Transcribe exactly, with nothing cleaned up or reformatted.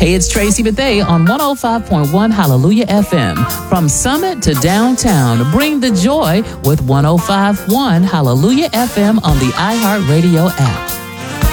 Hey, it's Tracy Bethea on one oh five point one Hallelujah F M. From Summit to downtown, bring the joy with one oh five point one Hallelujah F M on the iHeartRadio app.